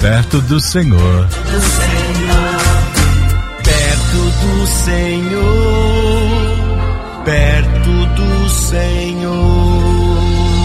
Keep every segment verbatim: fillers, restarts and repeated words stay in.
perto do Senhor. Do Senhor, perto do Senhor, perto do Senhor.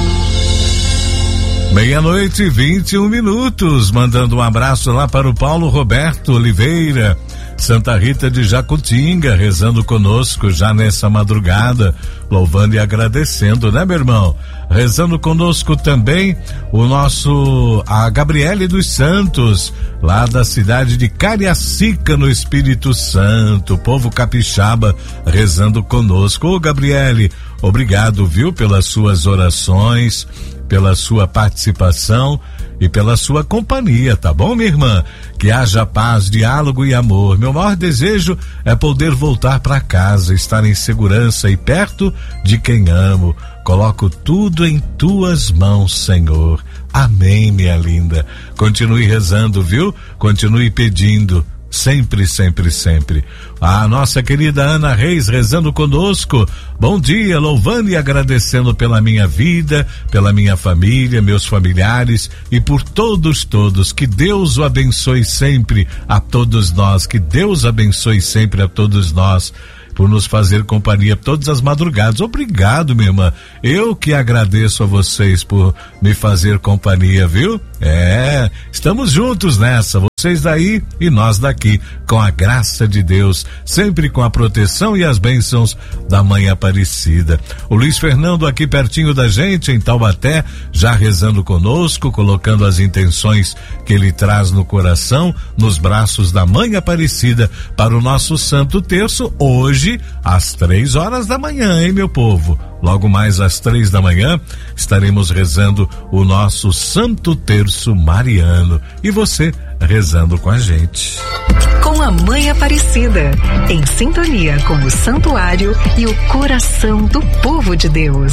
Meia-noite e vinte e um minutos, mandando um abraço lá para o Paulo Roberto Oliveira, Santa Rita de Jacutinga, rezando conosco já nessa madrugada, louvando e agradecendo, né, meu irmão? Rezando conosco também o nosso, a Gabriele dos Santos, lá da cidade de Cariacica, no Espírito Santo, povo capixaba, rezando conosco. Ô, Gabriele, obrigado, viu, pelas suas orações, pela sua participação e pela sua companhia, tá bom, minha irmã? Que haja paz, diálogo e amor. Meu maior desejo é poder voltar para casa, estar em segurança e perto de quem amo. Coloco tudo em tuas mãos, Senhor. Amém, minha linda. Continue rezando, viu? Continue pedindo. Sempre, sempre, sempre. A nossa querida Ana Reis rezando conosco. Bom dia, louvando e agradecendo pela minha vida, pela minha família, meus familiares e por todos, todos. Que Deus o abençoe sempre a todos nós. Que Deus abençoe sempre a todos nós, por nos fazer companhia todas as madrugadas. Obrigado, minha irmã. Eu que agradeço a vocês por me fazer companhia, viu? É, estamos juntos nessa, vocês daí e nós daqui, com a graça de Deus, sempre com a proteção e as bênçãos da Mãe Aparecida. O Luiz Fernando aqui pertinho da gente, em Taubaté, já rezando conosco, colocando as intenções que ele traz no coração, nos braços da Mãe Aparecida, para o nosso Santo Terço, hoje, às três horas da manhã, hein, meu povo? Logo mais às três da manhã, estaremos rezando o nosso Santo Terço Mariano. E você rezando com a gente. Com a Mãe Aparecida, em sintonia com o santuário e o coração do povo de Deus.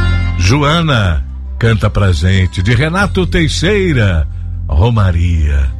Joana canta pra gente, de Renato Teixeira, Romaria.